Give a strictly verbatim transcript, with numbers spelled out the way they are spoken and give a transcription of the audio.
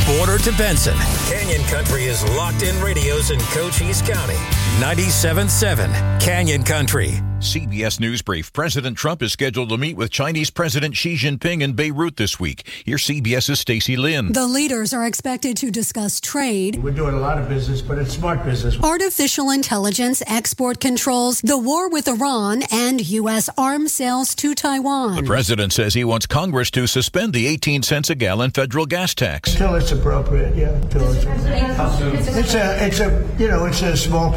border to Benson. Canyon Country is locked in radios in Cochise County. ninety-seven point seven Canyon Country. C B S News Brief. President Trump is scheduled to meet with Chinese President Xi Jinping in Beirut this week. Here's CBS's Stacey Lynn. The leaders are expected to discuss trade. We're doing a lot of business, but it's smart business. Artificial intelligence, export controls, the war with Iran, and U S arms sales to Taiwan. The president says he wants Congress to suspend the eighteen cents a gallon federal gas tax. Until it's appropriate, yeah. Until it's, it's a, it's a, you know, it's a small